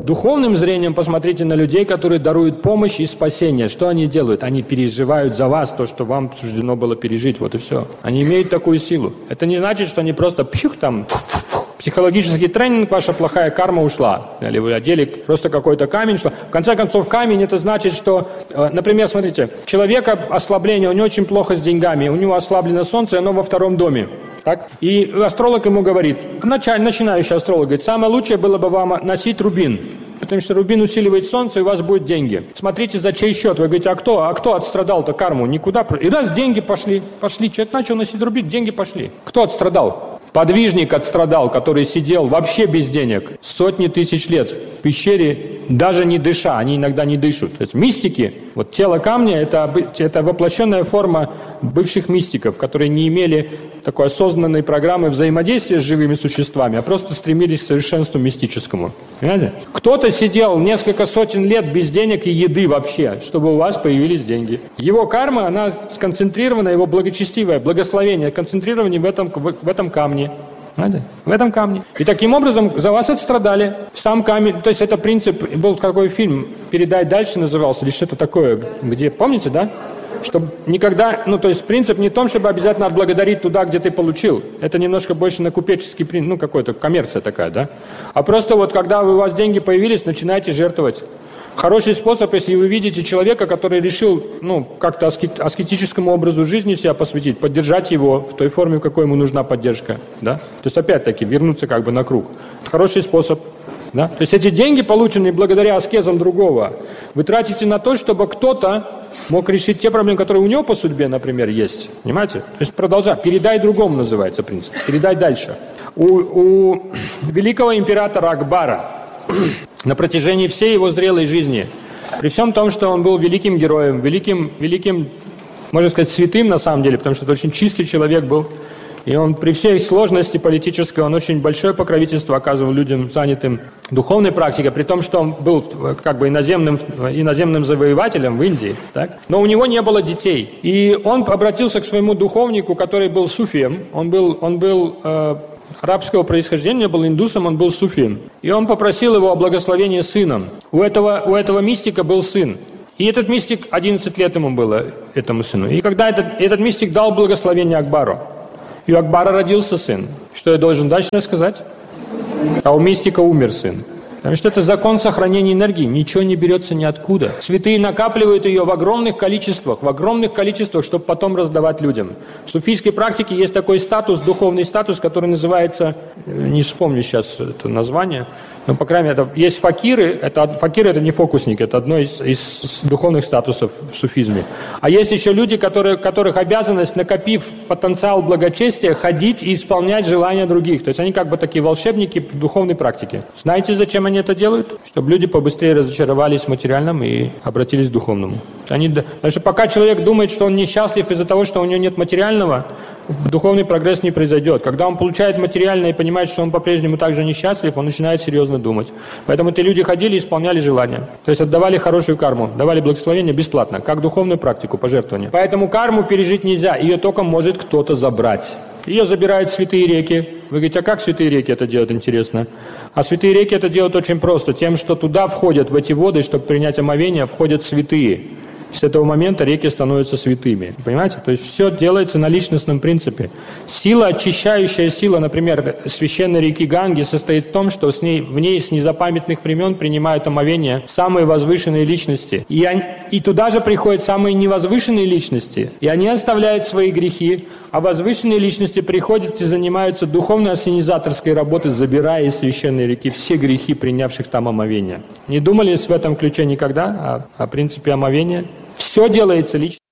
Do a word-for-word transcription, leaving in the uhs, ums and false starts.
духовным зрением посмотрите на людей, которые даруют помощь и спасение. Что они делают? Они переживают за вас то, что вам суждено было пережить. Вот и все. Они имеют такую силу. Это не значит, что они просто пщух там... Психологический тренинг, ваша плохая карма ушла. Или вы одели просто какой-то камень. Шла. В конце концов, камень это значит, что, например, смотрите, человека ослабление, у него очень плохо с деньгами, у него ослаблено солнце, и оно во втором доме. Так? И астролог ему говорит, началь, начинающий астролог говорит, самое лучшее было бы вам носить рубин. Потому что рубин усиливает солнце, и у вас будет деньги. Смотрите, за чей счет. Вы говорите, а кто? А кто отстрадал-то карму? Никуда. И раз деньги пошли, пошли. Человек начал носить рубин, деньги пошли. Кто отстрадал? Подвижник отстрадал, который сидел вообще без денег сотни тысяч лет в пещере, даже не дыша, они иногда не дышат. То есть мистики, вот тело камня это, это воплощенная форма бывших мистиков, которые не имели такой осознанной программы взаимодействия с живыми существами, а просто стремились к совершенству мистическому. Понимаете? Кто-то сидел несколько сотен лет без денег и еды вообще, чтобы у вас появились деньги. Его карма, она сконцентрирована, его благочестивое благословение концентрировано в этом, в этом камне. Понимаете? В этом камне. И таким образом за вас отстрадали. Сам камень, то есть это принцип, был такой фильм «Передай дальше» назывался, или что-то такое, где, помните, да? Чтобы никогда, ну то есть принцип не в том, чтобы обязательно отблагодарить туда, где ты получил. Это немножко больше на купеческий принцип, ну какой-то коммерция такая, да? А просто вот когда у вас деньги появились, начинайте жертвовать. Хороший способ, если вы видите человека, который решил, ну, как-то аскет, аскетическому образу жизни себя посвятить, поддержать его в той форме, в какой ему нужна поддержка, да? То есть, опять-таки, вернуться как бы на круг. Это хороший способ, да? То есть, эти деньги, полученные благодаря аскезам другого, вы тратите на то, чтобы кто-то мог решить те проблемы, которые у него по судьбе, например, есть. Понимаете? То есть, продолжай. «Передай другому» называется принцип. «Передай дальше». У, у великого императора Акбара на протяжении всей его зрелой жизни, при всем том, что он был великим героем, великим, великим, можно сказать, святым на самом деле, потому что это очень чистый человек был, и он при всей сложности политической, он очень большое покровительство оказывал людям, занятым духовной практикой, при том, что он был как бы иноземным, иноземным завоевателем в Индии, так? Но у него не было детей. И он обратился к своему духовнику, который был суфием, он был, он был э, арабского происхождения, был индусом, он был суфием. И он попросил его о благословении сыном. У этого, у этого мистика был сын. И этот мистик, одиннадцать лет ему было, этому сыну. И когда этот, этот мистик дал благословение Акбару, и у Акбара родился сын. Что я должен дальше сказать? А у мистика умер сын. Потому что это закон сохранения энергии. Ничего не берется ниоткуда. Святые накапливают ее в огромных количествах, в огромных количествах, чтобы потом раздавать людям. В суфийской практике есть такой статус, духовный статус, который называется, не вспомню сейчас это название, но, по крайней мере, это, есть факиры. Это, факиры – это не фокусники, это одно из, из духовных статусов в суфизме. А есть еще люди, которые, которых обязанность, накопив потенциал благочестия, ходить и исполнять желания других. То есть они как бы такие волшебники в духовной практике. Знаете, зачем они это делают? Чтобы люди побыстрее разочаровались в материальном и обратились к духовному. Они, потому что пока человек думает, что он несчастлив из-за того, что у него нет материального, духовный прогресс не произойдет. Когда он получает материальное и понимает, что он по-прежнему также несчастлив, он начинает серьезно думать. Поэтому эти люди ходили и исполняли желания. То есть отдавали хорошую карму, давали благословение бесплатно, как духовную практику, пожертвование. Поэтому карму пережить нельзя, ее только может кто-то забрать. Ее забирают святые реки. Вы говорите, а как святые реки это делают, интересно? А святые реки это делают очень просто. Тем, что туда входят, в эти воды, чтобы принять омовение, входят святые. С этого момента реки становятся святыми. Понимаете? То есть все делается на личностном принципе. Сила, очищающая сила, например, священной реки Ганги, состоит в том, что с ней, в ней с незапамятных времен принимают омовение самые возвышенные личности. И, они, и туда же приходят самые невозвышенные личности. И они оставляют свои грехи, а возвышенные личности приходят и занимаются духовно-ассенизаторской работой, забирая из священной реки все грехи, принявших там омовение. Не думали в этом ключе никогда о, о принципе омовения? Все делается лично.